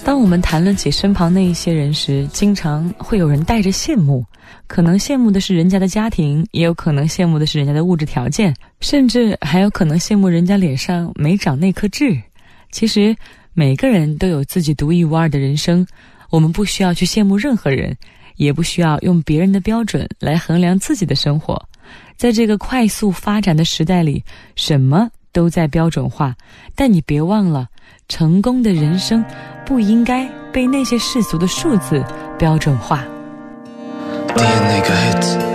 当我们谈论起身旁那一些人时，经常会有人带着羡慕，可能羡慕的是人家的家庭，也有可能羡慕的是人家的物质条件，甚至还有可能羡慕人家脸上没长那颗痣。其实每个人都有自己独一无二的人生，我们不需要去羡慕任何人，也不需要用别人的标准来衡量自己的生活。在这个快速发展的时代里，什么都在标准化，但你别忘了，成功的人生不应该被那些世俗的数字标准化。 第一那个 hit